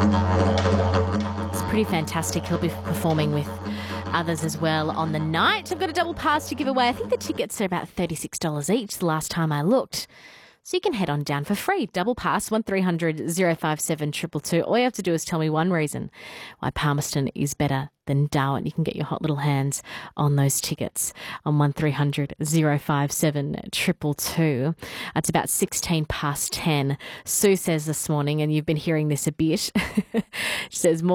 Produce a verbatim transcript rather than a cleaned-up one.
It's pretty fantastic. He'll be performing with others as well on the night. I've got a double pass to give away. I think the tickets are about thirty-six dollars each the last time I looked. So you can head on down for free. Double pass, one three hundred oh five seven two two two. All you have to do is tell me one reason why Palmerston is better than Darwin. You can get your hot little hands on those tickets on one three hundred oh five seven two two two. It's about sixteen past ten. Sue says this morning, and you've been hearing this a bit, she says,